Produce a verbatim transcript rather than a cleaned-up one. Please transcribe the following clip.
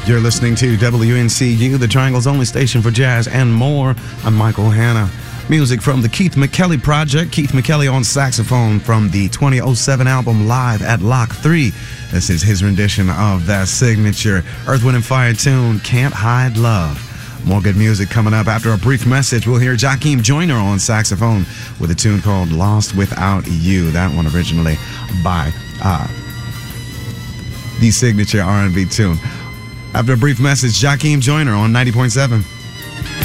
You're listening to W N C U, the Triangle's only station for jazz and more. I'm Michael Hanna. Music from the Keith McKelly Project. Keith McKelly on saxophone from the twenty oh seven album Live at Lock three. This is his rendition of that signature Earth, Wind and Fire tune, Can't Hide Love. More good music coming up. After a brief message, we'll hear Jakeem Joyner on saxophone with a tune called Lost Without You. That one originally by uh, the signature R and B tune. After a brief message, Jakeem Joyner on ninety point seven.